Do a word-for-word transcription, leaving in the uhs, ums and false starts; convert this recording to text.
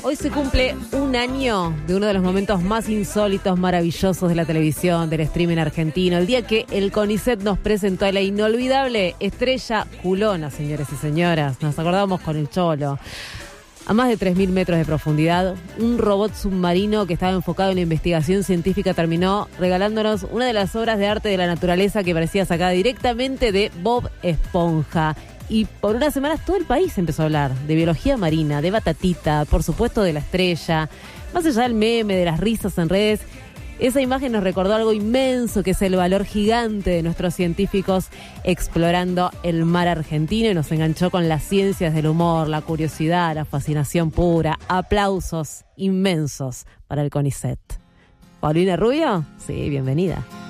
Hoy se cumple un año de uno de los momentos más insólitos, maravillosos de la televisión, del streaming argentino. El día que el CONICET nos presentó a la inolvidable estrella culona, señores y señoras. Nos acordamos con el Cholo. A más de tres mil metros de profundidad, un robot submarino que estaba enfocado en la investigación científica terminó regalándonos una de las obras de arte de la naturaleza que parecía sacada directamente de Bob Esponja. Y por unas semanas todo el país empezó a hablar de biología marina, de Batatita, por supuesto de la estrella. Más allá del meme, de las risas en redes, esa imagen nos recordó algo inmenso, que es el valor gigante de nuestros científicos explorando el mar argentino, y nos enganchó con las ciencias del humor, la curiosidad, la fascinación pura. Aplausos inmensos para el CONICET. ¿Paulina Rubio? Sí, bienvenida.